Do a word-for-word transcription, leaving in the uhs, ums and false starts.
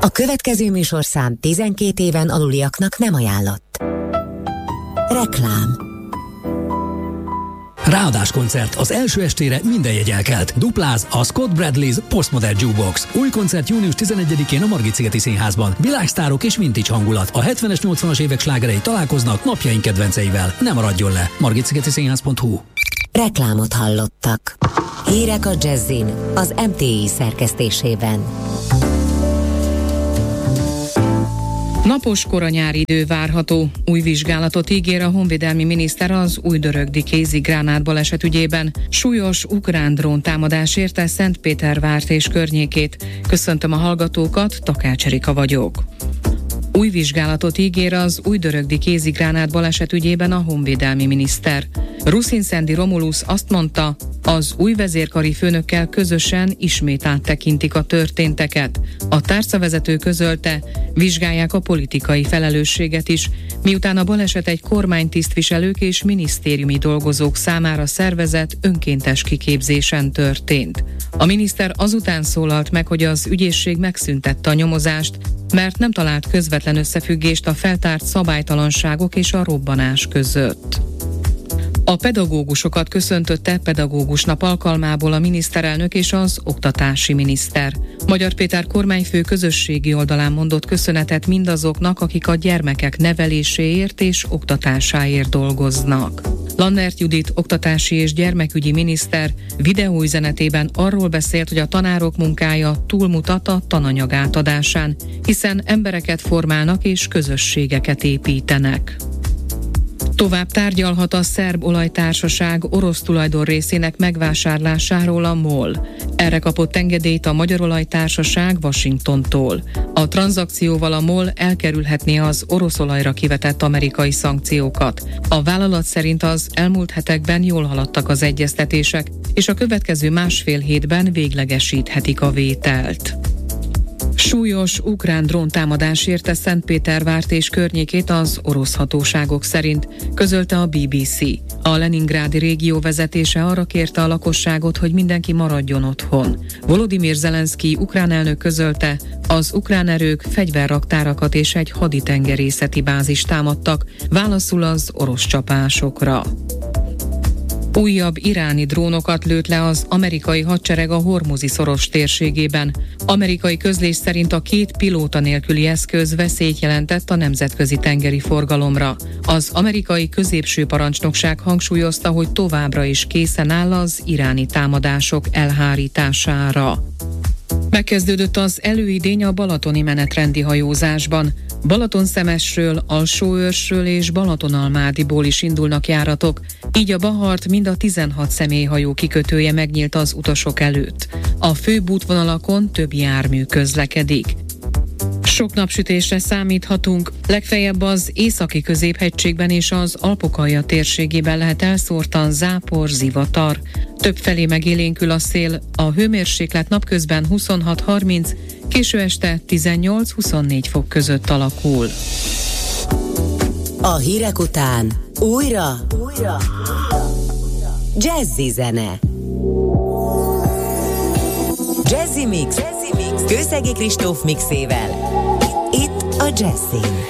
A következő műsorszám tizenkét éven aluliaknak nem ajánlott. Reklám. Ráadás koncert. Az első estére minden jegy elkelt. Dupláz a Scott Bradley's Postmodern Jukebox. Új koncert június tizenegyedikén a Margit-szigeti Színházban. Világsztárok és vintage hangulat. A hetvenes, nyolcvanas évek slágerei találkoznak napjaink kedvenceivel. Nem maradjon le. margit szigeti színház pont hu. Reklámot hallottak. Hírek a Jazzin az em té i szerkesztésében. Napos kora nyári idő várható. Új vizsgálatot ígér a honvédelmi miniszter az újdörögdi kézi gránát baleset ügyében. Súlyos ukrán drón támadás érte Szentpétervárt és környékét. Köszöntöm a hallgatókat, Takács Erika vagyok. Új vizsgálatot ígér az újdörögdi kézigránát baleset ügyében a honvédelmi miniszter. Ruszinszendi Romulus azt mondta, az új vezérkari főnökkel közösen ismét áttekintik a történteket. A tárcavezető közölte, vizsgálják a politikai felelősséget is, miután a baleset egy kormánytisztviselők és minisztériumi dolgozók számára szervezett önkéntes kiképzésen történt. A miniszter azután szólalt meg, hogy az ügyészség megszüntette a nyomozást, mert nem talált közvetlen összefüggést a feltárt szabálytalanságok és a robbanás között. A pedagógusokat köszöntötte Pedagógus Nap alkalmából a miniszterelnök és az oktatási miniszter. Magyar Péter kormányfő közösségi oldalán mondott köszönetet mindazoknak, akik a gyermekek neveléséért és oktatásáért dolgoznak. Lannert Judit oktatási és gyermekügyi miniszter videóüzenetében arról beszélt, hogy a tanárok munkája túlmutat a tananyag átadásán, hiszen embereket formálnak és közösségeket építenek. Tovább tárgyalhat a szerb olajtársaság orosz tulajdon részének megvásárlásáról a MOL. Erre kapott engedélyt a Magyar Olajtársaság Washingtontól. A tranzakcióval a MOL elkerülhetné az orosz olajra kivetett amerikai szankciókat. A vállalat szerint az elmúlt hetekben jól haladtak az egyeztetések, és a következő másfél hétben véglegesíthetik a vételt. Súlyos ukrán dróntámadás érte Szentpétervárt és környékét az orosz hatóságok szerint, közölte a bé bé cé. A Leningrádi régió vezetése arra kérte a lakosságot, hogy mindenki maradjon otthon. Volodymyr Zelenszkij ukrán elnök közölte, az ukrán erők fegyverraktárakat és egy haditengerészeti bázist támadtak, válaszul az orosz csapásokra. Újabb iráni drónokat lőtt le az amerikai hadsereg a Hormuzi szoros térségében. Amerikai közlés szerint a két pilóta nélküli eszköz veszélyt jelentett a nemzetközi tengeri forgalomra. Az amerikai középső parancsnokság hangsúlyozta, hogy továbbra is készen áll az iráni támadások elhárítására. Megkezdődött az előidény a balatoni menetrendi hajózásban. Balatonszemesről, Alsóőrsről és Balatonalmádiból is indulnak járatok, így a Bahart mind a tizenhat személyhajó kikötője megnyílt az utasok előtt. A főbb útvonalakon több jármű közlekedik. Sok napsütésre számíthatunk, legfeljebb az északi középhegységben és az Alpokalja térségében lehet elszórtan zápor, zivatar. Többfelé megélénkül a szél, a hőmérséklet napközben huszonhat harminc, késő este tizennyolc-huszonnégy fok között alakul. A hírek után újra, újra jazzy zene. Jazzy Mix, Jazzy Mix. Kőszegi Kristóf mixével. Itt a Jazzin.